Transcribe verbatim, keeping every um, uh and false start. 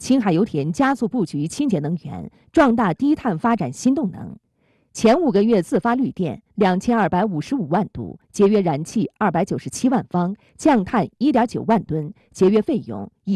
青海油田加速布局清洁能源，壮大低碳发展新动能。前五个月自发绿电两千二百五十五万度，节约燃气二百九十七万方，降碳一点九万吨，节约费用一